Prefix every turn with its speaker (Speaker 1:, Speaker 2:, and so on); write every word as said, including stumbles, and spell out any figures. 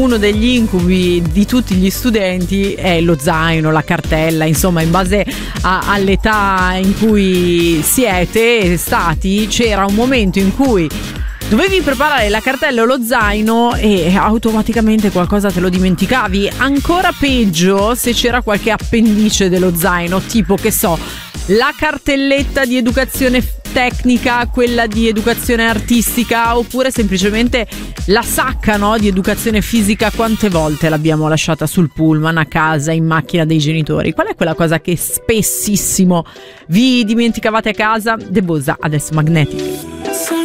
Speaker 1: uno degli incubi di tutti gli studenti è lo zaino, la cartella, insomma, in base a, all'età in cui siete stati, c'era un momento in cui dovevi preparare la cartella o lo zaino e automaticamente qualcosa te lo dimenticavi. Ancora peggio se c'era qualche appendice dello zaino, tipo, che so, la cartelletta di educazione tecnica, quella di educazione artistica, oppure semplicemente la sacca, no, di educazione fisica. Quante volte l'abbiamo lasciata sul pullman, a casa, in macchina dei genitori? Qual è quella cosa che spessissimo vi dimenticavate a casa? The Bosa, adesso Magnetic.